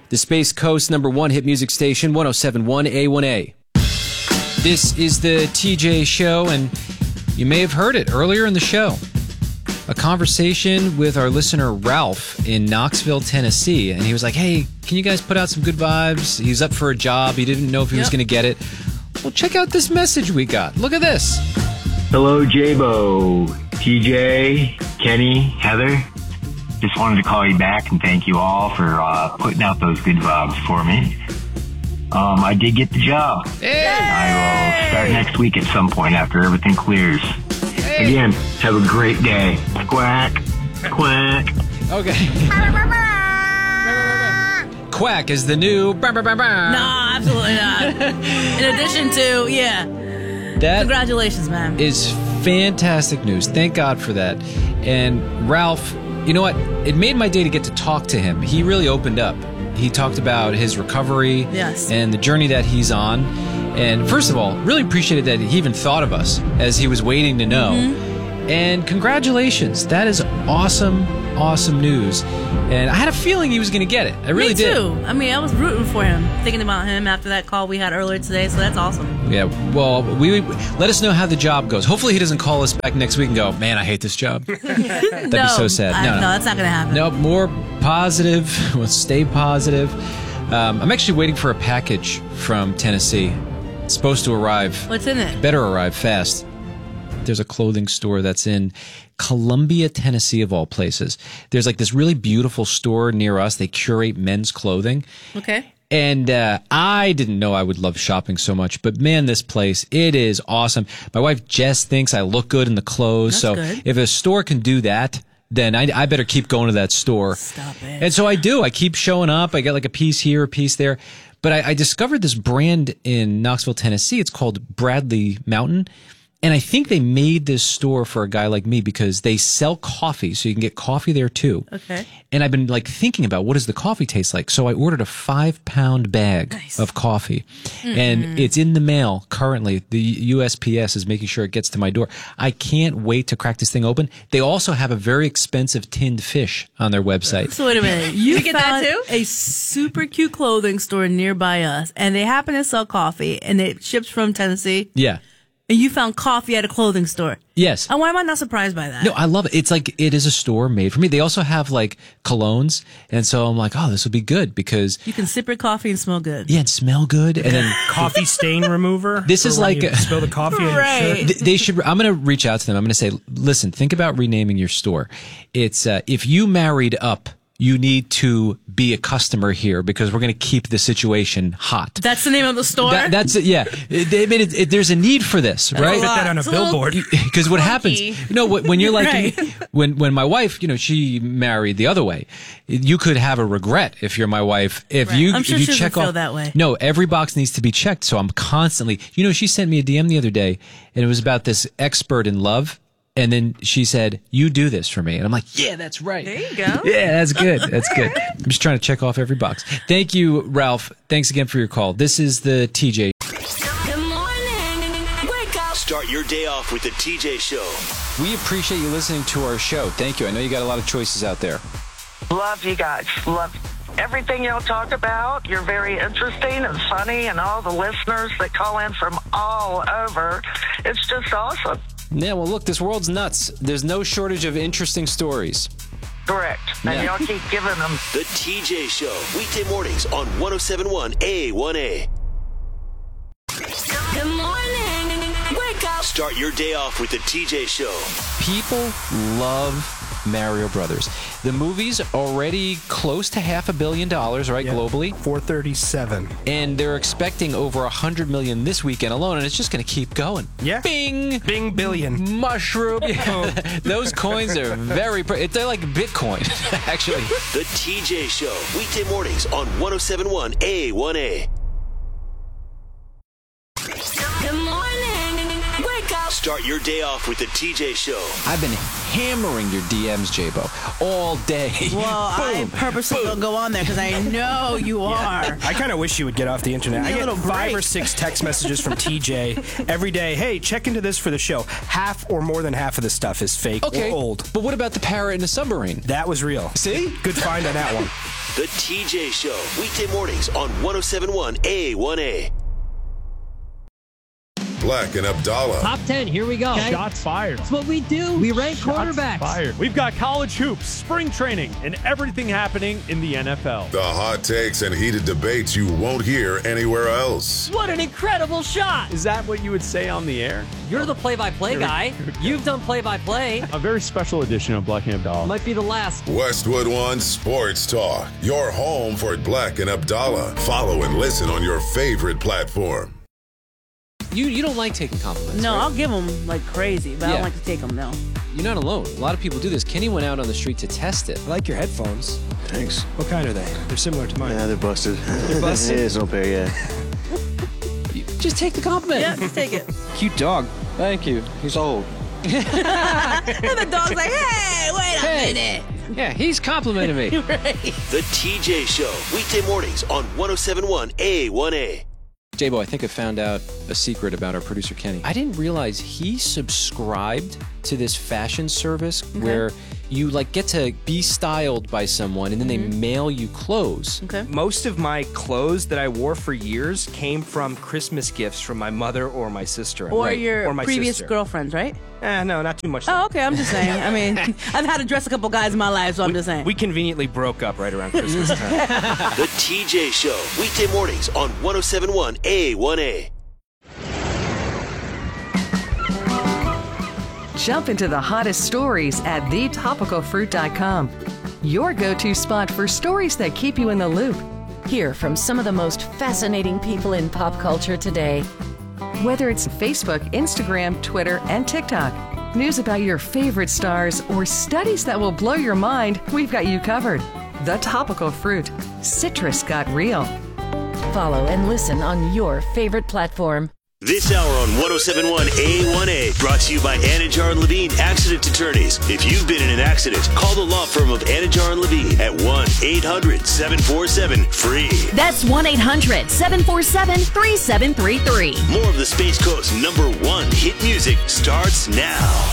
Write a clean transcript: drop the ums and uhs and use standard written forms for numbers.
the Space Coast #1 hit music station, 107.1 A1A. This is the TJ Show, and you may have heard it earlier in the show. A conversation with our listener Ralph in Knoxville, Tennessee, and he was like, hey, can you guys put out some good vibes? He's up for a job. He didn't know if he was going to get it. Well, check out this message we got. Look at this. Hello, J-Bo, TJ, Kenny, Heather. Just wanted to call you back and thank you all for putting out those good vibes for me. I did get the job. Hey! I will start next week at some point after everything clears. Hey! Again, have a great day. Quack, quack. Okay. Quack is the new... No, absolutely not. In addition to, That congratulations, man. is fantastic news. Thank God for that. And Ralph, you know what? It made my day to get to talk to him. He really opened up. He talked about his recovery and the journey that he's on. And first of all, really appreciated that he even thought of us as he was waiting to know. And congratulations. That is awesome, awesome news. And I had a feeling he was going to get it. I really did. Me too. I mean, I was rooting for him, thinking about him after that call we had earlier today, so that's awesome. Yeah, well, let us know how the job goes. Hopefully he doesn't call us back next week and go, man, I hate this job. That'd be so sad. No, that's not going to happen. No, more positive. We'll stay positive. I'm actually waiting for a package from Tennessee. It's supposed to arrive. What's in it? Better arrive fast. There's a clothing store that's in Columbia, Tennessee, of all places. There's like this really beautiful store near us. They curate men's clothing. Okay. And I didn't know I would love shopping so much, but man, this place, it is awesome. My wife Jess thinks I look good in the clothes. That's so good. if a store can do that, then I better keep going to that store. Stop it. And so I do. I keep showing up. I get like a piece here, a piece there. But I discovered this brand in Knoxville, Tennessee. It's called Bradley Mountain. And I think they made this store for a guy like me because they sell coffee, so you can get coffee there too. Okay. And I've been like thinking about what does the coffee taste like. So I ordered a 5-pound bag of coffee, and it's in the mail currently. The USPS is making sure it gets to my door. I can't wait to crack this thing open. They also have a very expensive tinned fish on their website. So wait a minute. You get that too? A super cute clothing store nearby us, and they happen to sell coffee, and it ships from Tennessee. Yeah. And you found coffee at a clothing store. Yes. And why am I not surprised by that? No, I love it. It's like it is a store made for me. They also have like colognes, and so I'm like, oh, this will be good because you can sip your coffee and smell good. Yeah, and smell good, and then coffee stain remover. This is like spill the coffee. Right. They should. I'm going to reach out to them. I'm going to say, listen, think about renaming your store. It's if you married up, you need to be a customer here because we're going to keep the situation hot. That's the name of the store? That's it, yeah. They made it, there's a need for this, right? Put that on a billboard. Because what happens, when you're like, when my wife, she married the other way, you could have a regret if you're my wife. If you, I'm sure if you she check doesn't feel off, that way. No, every box needs to be checked. So I'm constantly, she sent me a DM the other day and it was about this expert in love. And then she said, you do this for me. And I'm like, yeah, that's right. There you go. Yeah, that's good. That's good. I'm just trying to check off every box. Thank you, Ralph. Thanks again for your call. This is the TJ. Good morning. Wake up. Start your day off with the TJ Show. We appreciate you listening to our show. Thank you. I know you got a lot of choices out there. Love you guys. Love everything y'all talk about. You're very interesting and funny, and all the listeners that call in from all over. It's just awesome. Yeah, well, look, this world's nuts. There's no shortage of interesting stories. Correct. And y'all keep giving them. The TJ Show, weekday mornings on 107.1 A1A. Good morning. Wake up. Start your day off with the TJ Show. People love Mario Brothers. The movie's already close to $500 million, right, globally? 437. And they're expecting over 100 million this weekend alone, and it's just going to keep going. Yeah. Bing! Bing billion. Mushroom. Yeah. Those coins are they're like Bitcoin, actually. The TJ Show, weekday mornings on 107.1 A1A. Good morning. Wake up. Start your day off with the TJ Show. I've been hammering your DMs, J-Bo, all day. Well, I purposely don't go on there because I know you are. I kind of wish you would get off the internet. I get 5 or 6 text messages from TJ every day. Hey, check into this for the show. Half or more than half of the stuff is fake or old. But what about the parrot in the submarine? That was real. See? Good find on that one. The TJ Show, weekday mornings on 107.1 A1A. Black and Abdallah. Top 10, here we go. Okay. Shots fired. That's what we do. We rank quarterbacks. Fired. We've got college hoops, spring training, and everything happening in the NFL. The hot takes and heated debates you won't hear anywhere else. What an incredible shot. Is that what you would say on the air? You're the play-by-play guy. You've done play-by-play. A very special edition of Black and Abdallah. Might be the last. Westwood One Sports Talk. Your home for Black and Abdallah. Follow and listen on your favorite platform. You don't like taking compliments, No, right? I'll give them like crazy, but I don't like to take them, no. You're not alone. A lot of people do this. Kenny went out on the street to test it. I like your headphones. Thanks. What kind are they? They're similar to mine. Yeah, they're busted. They're busted? Yeah, it's no pair, yeah. Just take the compliment. Yeah, just take it. Cute dog. Thank you. He's old. And the dog's like, hey, wait a minute. Yeah, he's complimenting me. Right. The TJ Show, weekday mornings on 107.1 A1A. J-Bo, I think I found out a secret about our producer, Kenny. I didn't realize he subscribed to this fashion service where you like get to be styled by someone and then they mail you clothes. Okay. Most of my clothes that I wore for years came from Christmas gifts from my mother or my sister. Or your my previous sister. girlfriends, right? No, not too much. Oh, okay, I'm just saying. I mean, I've had to dress a couple guys in my life, so I'm just saying. We conveniently broke up right around Christmas time. The TJ Show, weekday mornings on 107.1 A1A. Jump into the hottest stories at thetopicalfruit.com. Your go-to spot for stories that keep you in the loop. Hear from some of the most fascinating people in pop culture today. Whether it's Facebook, Instagram, Twitter, and TikTok, news about your favorite stars, or studies that will blow your mind, we've got you covered. The Topical Fruit. Citrus got real. Follow and listen on your favorite platform. This hour on 107.1 A1A, brought to you by Anajar and Levine Accident Attorneys. If you've been in an accident, call the law firm of Anajar and Levine at 1-800-747-FREE. That's 1-800-747-3733. More of the Space Coast's #1 hit music starts now.